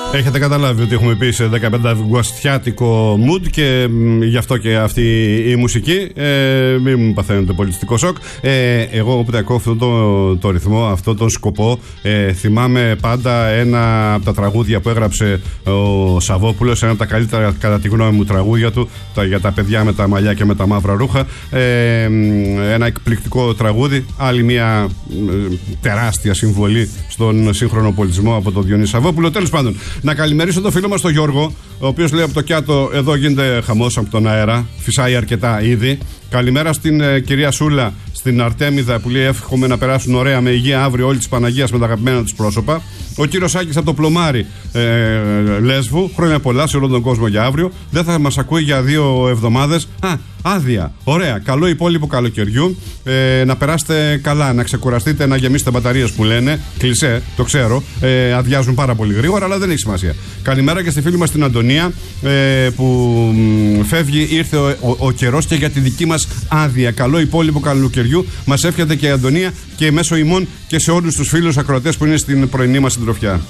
Έχετε καταλάβει ότι έχουμε πει σε 15 αυγουστιάτικο mood και γι' αυτό και αυτή η μουσική. Μην μου παθαίνετε πολιτιστικό σοκ. Εγώ όποτε ακούω αυτό το ρυθμό, αυτό τον σκοπό, θυμάμαι πάντα ένα από τα τραγούδια που έγραψε ο Σαββόπουλος, ένα από τα καλύτερα κατά τη γνώμη μου τραγούδια του, για τα παιδιά με τα μαλλιά και με τα μαύρα ρούχα. Ένα εκπληκτικό τραγούδι, άλλη μια τεράστια συμβολή στον σύγχρονο πολιτισμό από τον Διονύση Σαββόπουλο. Τέλος πάντων, να καλημερίσω τον φίλο μας τον Γιώργο, ο οποίος λέει από το Κιάτο: εδώ γίνεται χαμός από τον αέρα, φυσάει αρκετά ήδη. Καλημέρα στην κυρία Σούλα, στην Αρτέμιδα, που λέει: εύχομαι να περάσουν ωραία με υγεία αύριο όλοι της Παναγίας με τα αγαπημένα τους πρόσωπα. Ο κύριος Άκης από το Πλωμάρι, Λέσβου, χρόνια πολλά σε όλο τον κόσμο για αύριο. Δεν θα μας ακούει για 2 εβδομάδες. Άδεια. Ωραία. Καλό υπόλοιπο καλοκαιριού. Να περάσετε καλά, να ξεκουραστείτε, να γεμίσετε μπαταρίες που λένε. Κλισέ, το ξέρω. Αδειάζουν πάρα πολύ γρήγορα, αλλά δεν έχει σημασία. Καλημέρα και στη φίλη μας την Αντωνία, που φεύγει, ήρθε ο καιρός και για τη δική μας άδεια. Καλό υπόλοιπο καλοκαιριού. Μας εύχεται και η Αντωνία και μέσω ημών και σε όλους τους φίλους ακροατές που είναι στην πρωινή μας συντροφιά.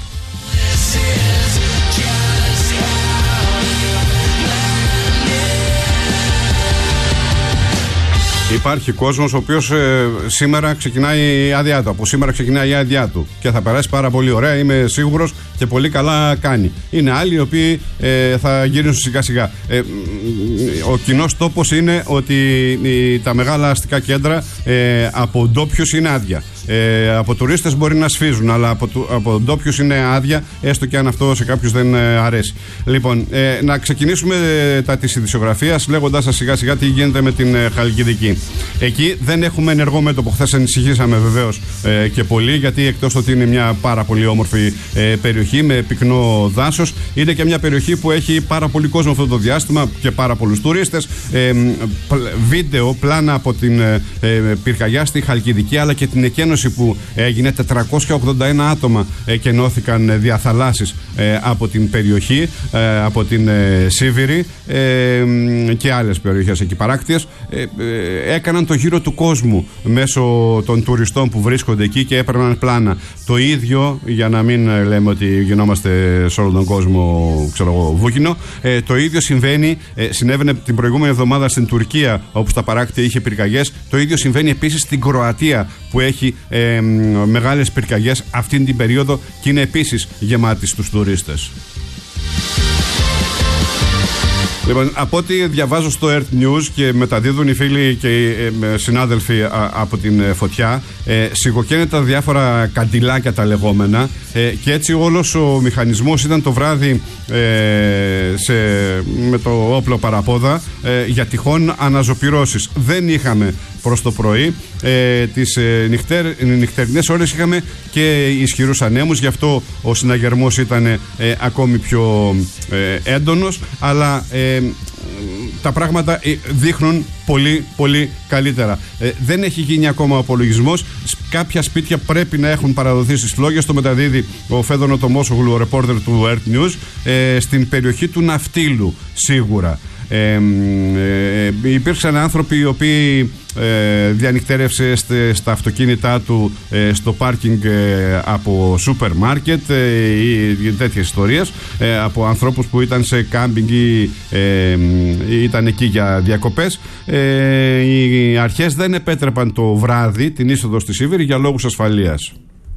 Υπάρχει κόσμος ο οποίος σήμερα ξεκινάει η άδειά του. Από σήμερα ξεκινάει η άδειά του και θα περάσει πάρα πολύ ωραία, είμαι σίγουρος, και πολύ καλά κάνει. Είναι άλλοι οι οποίοι θα γυρίσουν σιγά σιγά. Ο κοινός τόπος είναι ότι τα μεγάλα αστικά κέντρα από ντόπιους είναι άδεια. Από τουρίστες μπορεί να σφίζουν, αλλά από ντόπιους είναι άδεια, έστω και αν αυτό σε κάποιους δεν αρέσει. Λοιπόν, να ξεκινήσουμε τα της ειδησιογραφίας λέγοντας σας σιγά σιγά τι γίνεται με την Χαλκιδική. Εκεί δεν έχουμε ενεργό μέτωπο. Χθες ανησυχήσαμε βεβαίως και πολύ, γιατί εκτός ότι είναι μια πάρα πολύ όμορφη περιοχή με πυκνό δάσος, είναι και μια περιοχή που έχει πάρα πολύ κόσμο αυτό το διάστημα και πάρα πολλούς τουρίστες. Βίντεο, πλάνα από την πυρκαγιά στη Χαλκιδική, αλλά και την εκένωση που έγινε. 481 άτομα εκενώθηκαν διαθαλάσσης από την περιοχή, από την Σίβηρη και άλλες περιοχές εκεί παράκτιες. Έκαναν το γύρο του κόσμου μέσω των τουριστών που βρίσκονται εκεί και έπαιρναν πλάνα. Το ίδιο, για να μην λέμε ότι γινόμαστε σε όλο τον κόσμο, ξέρω εγώ, βούκινο, το ίδιο συνέβαινε την προηγούμενη εβδομάδα στην Τουρκία, όπου στα παράκτια είχε πυρκαγιές. Το ίδιο συμβαίνει επίσης στην Κροατία, που έχει μεγάλες πυρκαγιές αυτήν την περίοδο και είναι επίσης γεμάτη στους τουρίστες. Λοιπόν, από ό,τι διαβάζω στο Earth News και μεταδίδουν οι φίλοι και οι συνάδελφοι από την Φωτιά, σιγοκαίνε τα διάφορα καντιλάκια τα λεγόμενα, και έτσι όλος ο μηχανισμός ήταν το βράδυ με το όπλο παραπόδα για τυχόν αναζωπυρώσεις. Δεν είχαμε προς το πρωί, τις νυχτερινές ώρες είχαμε και ισχυρούς ανέμους, γι' αυτό ο συναγερμός ήταν ακόμη πιο έντονος, αλλά τα πράγματα δείχνουν πολύ πολύ καλύτερα. Δεν έχει γίνει ακόμα ο απολογισμός. Κάποια σπίτια πρέπει να έχουν παραδοθεί στις φλόγες. Το μεταδίδει ο Φέδωνο Τομόσογλου, ο ρεπόρτερ του Earth News, στην περιοχή του Ναυτίλου σίγουρα. Υπήρξαν άνθρωποι οι οποίοι διανυκτέρευσε στα αυτοκίνητά του στο πάρκινγκ από σούπερ μάρκετ ή τέτοιες ιστορίες, από ανθρώπους που ήταν σε κάμπινγκ ή ήταν εκεί για διακοπές. Οι αρχές δεν επέτρεπαν το βράδυ την είσοδο στη Σίβηρη για λόγους ασφαλείας.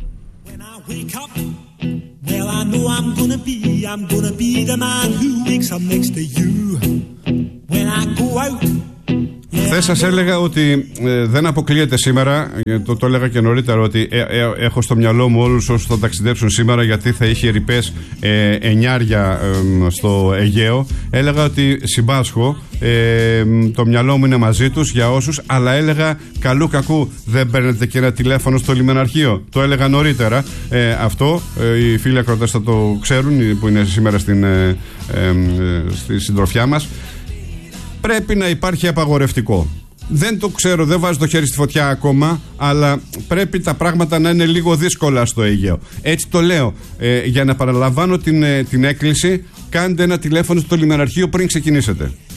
Well, I know I'm gonna be the man who wakes up next to you when I go out. Χθες σας έλεγα ότι δεν αποκλείεται σήμερα, το έλεγα και νωρίτερα, ότι έχω στο μυαλό μου όλους όσους θα ταξιδέψουν σήμερα, γιατί θα είχε ρηπές εννιάρια στο Αιγαίο. Έλεγα ότι συμπάσχω, το μυαλό μου είναι μαζί τους για όσους, αλλά έλεγα καλού κακού δεν παίρνετε και ένα τηλέφωνο στο λιμεναρχείο. Το έλεγα νωρίτερα αυτό, οι φίλοι ακροατές θα το ξέρουν που είναι σήμερα στη συντροφιά μας. Πρέπει να υπάρχει απαγορευτικό. Δεν το ξέρω, δεν βάζω το χέρι στη φωτιά ακόμα, αλλά πρέπει τα πράγματα να είναι λίγο δύσκολα στο Αιγαίο. Έτσι το λέω. Για να παραλαμβάνω την έκκληση, κάντε ένα τηλέφωνο στο λιμεναρχείο πριν ξεκινήσετε.